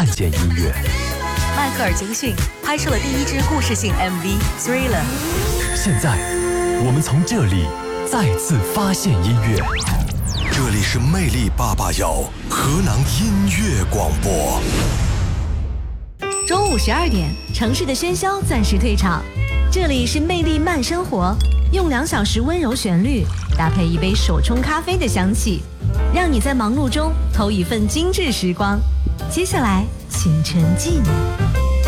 看见音乐。 迈克尔·金逊拍摄了第一支故事性 MV《Thriller》。 现在，我们从这里再次发现音乐。 这里是魅力881河南音乐广播。 中午12点，城市的喧嚣暂时退场，这里是魅力慢生活，用2小时温柔旋律搭配一杯手冲咖啡的香气，让你在忙碌中偷一份精致时光。接下来，请沉浸。